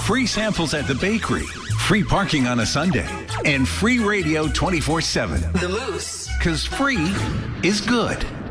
free samples at the bakery, free parking on a Sunday, and free radio 24/7. The Moose. Because free is good.